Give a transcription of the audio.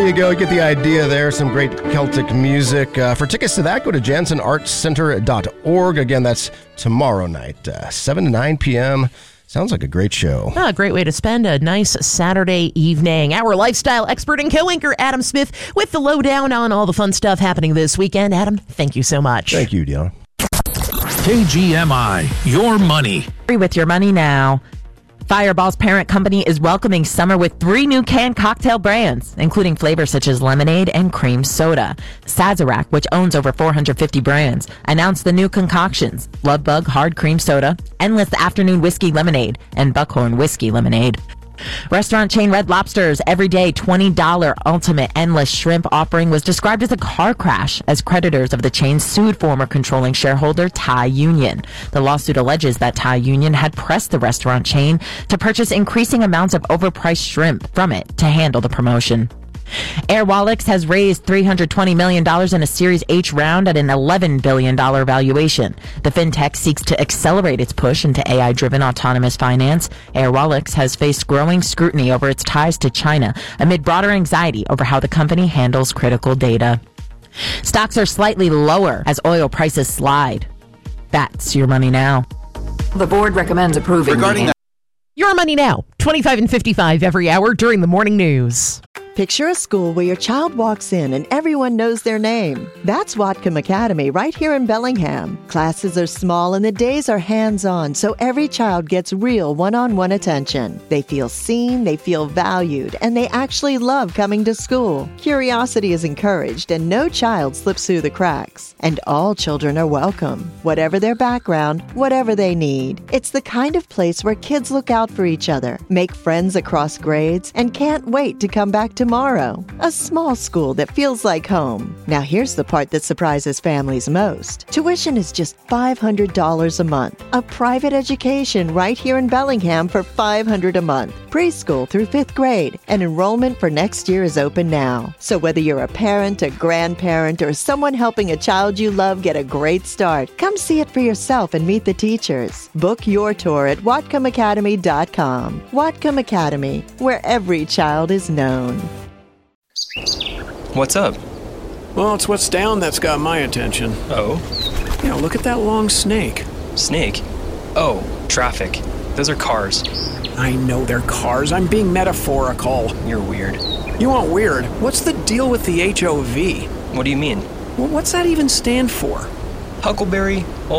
you go. Get the idea there. Some great Celtic music. For tickets to that, go to JanssenArtsCenter.org. Again, that's tomorrow night, 7 to 9 p.m. Sounds like a great show. A great way to spend a nice Saturday evening. Our lifestyle expert and co-anchor, Adam Smith, with the lowdown on all the fun stuff happening this weekend. Adam, thank you so much. Thank you, Deanna. KGMI, your money. With your money now. Fireball's parent company is welcoming summer with 3 new canned cocktail brands, including flavors such as lemonade and cream soda. Sazerac, which owns over 450 brands, announced the new concoctions: Love Bug Hard Cream Soda, Endless Afternoon Whiskey Lemonade, and Buckhorn Whiskey Lemonade. Restaurant chain Red Lobster's everyday $20 ultimate endless shrimp offering was described as a car crash as creditors of the chain sued former controlling shareholder Thai Union. The lawsuit alleges that Thai Union had pressed the restaurant chain to purchase increasing amounts of overpriced shrimp from it to handle the promotion. Airwallex has raised $320 million in a Series H round at an $11 billion valuation. The fintech seeks to accelerate its push into AI-driven autonomous finance. Airwallex has faced growing scrutiny over its ties to China amid broader anxiety over how the company handles critical data. Stocks are slightly lower as oil prices slide. That's your money now. The board recommends approving. Regarding Your money now, 25 and 55 every hour during the morning news. Picture a school where your child walks in and everyone knows their name. That's Whatcom Academy right here in Bellingham. Classes are small and the days are hands-on, so every child gets real one-on-one attention. They feel seen, they feel valued, and they actually love coming to school. Curiosity is encouraged and no child slips through the cracks. And all children are welcome, whatever their background, whatever they need. It's the kind of place where kids look out for each other, make friends across grades, and can't wait to come back tomorrow. A small school that feels like home. Now here's the part that surprises families most. Tuition is just $500 a month. A private education right here in Bellingham for $500 a month. Preschool through 5th grade. And enrollment for next year is open now. So whether you're a parent, a grandparent, or someone helping a child you love get a great start, come see it for yourself and meet the teachers. Book your tour at WhatcomAcademy.com. Whatcom Academy, where every child is known. What's up? Well, it's what's down that's got my attention. Oh? You know, look at that long snake. Snake? Oh, traffic. Those are cars. I know they're cars. I'm being metaphorical. You're weird. You want weird? What's the deal with the HOV? What do you mean? Well, what's that even stand for? Huckleberry